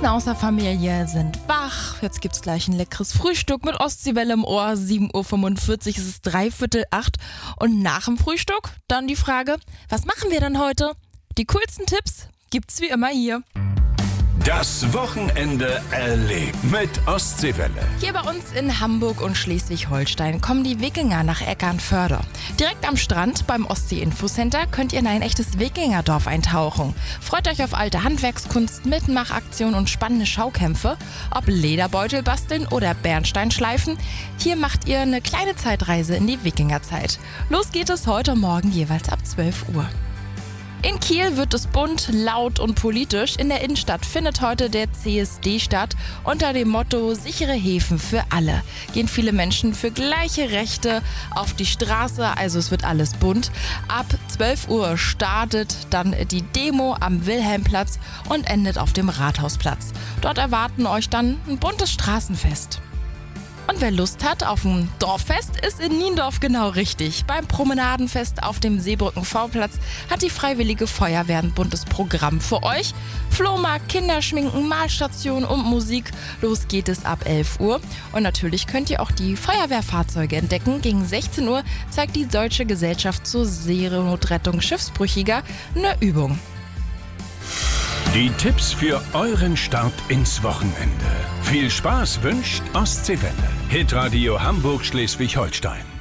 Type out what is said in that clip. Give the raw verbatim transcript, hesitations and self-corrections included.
meisten außer Familie sind wach. Jetzt gibt's gleich ein leckeres Frühstück mit Ostseewelle im Ohr. sieben Uhr fünfundvierzig, es ist dreiviertel acht. Und nach dem Frühstück dann die Frage, was machen wir denn heute? Die coolsten Tipps gibt's wie immer hier. Das Wochenende erlebt mit Ostseewelle. Hier bei uns in Hamburg und Schleswig-Holstein kommen die Wikinger nach Eckernförde. Direkt am Strand beim Ostsee-Infocenter könnt ihr in ein echtes Wikingerdorf eintauchen. Freut euch auf alte Handwerkskunst, Mitmachaktionen und spannende Schaukämpfe. Ob Lederbeutel basteln oder Bernstein schleifen, hier macht ihr eine kleine Zeitreise in die Wikingerzeit. Los geht es heute Morgen jeweils ab zwölf Uhr. In Kiel wird es bunt, laut und politisch. In der Innenstadt findet heute der C S D statt. Unter dem Motto sichere Häfen für alle gehen viele Menschen für gleiche Rechte auf die Straße. Also es wird alles bunt. Ab zwölf Uhr startet dann die Demo am Wilhelmplatz und endet auf dem Rathausplatz. Dort erwarten euch dann ein buntes Straßenfest. Und wer Lust hat auf ein Dorffest, ist in Niendorf genau richtig. Beim Promenadenfest auf dem Seebrücken-V-Platz hat die Freiwillige Feuerwehr ein buntes Programm für euch. Flohmarkt, Kinderschminken, Malstation und Musik. Los geht es ab elf Uhr. Und natürlich könnt ihr auch die Feuerwehrfahrzeuge entdecken. Gegen sechzehn Uhr zeigt die Deutsche Gesellschaft zur Seenotrettung Schiffsbrüchiger eine Übung. Die Tipps für euren Start ins Wochenende. Viel Spaß wünscht Ostseewelle. Hitradio Hamburg Schleswig-Holstein.